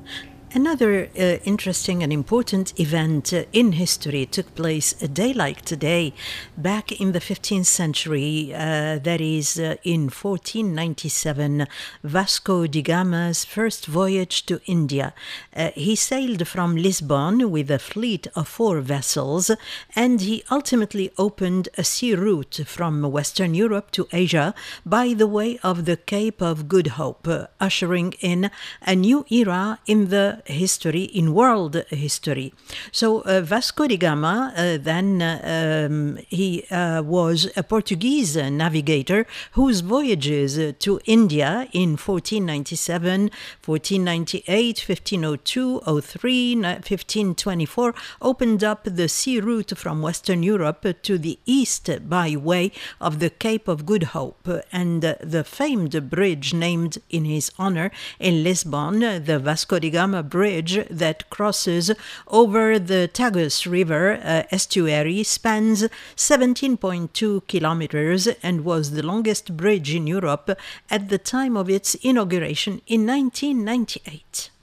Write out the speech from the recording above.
Another interesting and important event in history took place a day like today, back in the 15th century, that is in 1497, Vasco da Gama's first voyage to India. He sailed from Lisbon with a fleet of 4 vessels, and he ultimately opened a sea route from Western Europe to Asia by the way of the Cape of Good Hope, ushering in a new era in world history. So Vasco da Gama, he was a Portuguese navigator whose voyages to India in 1497, 1498, 1502, 03, 1524 opened up the sea route from Western Europe to the east by way of the Cape of Good Hope, and the famed bridge named in his honor in Lisbon, the Vasco da Gama Bridge that crosses over the Tagus River estuary, spans 17.2 kilometers and was the longest bridge in Europe at the time of its inauguration in 1998.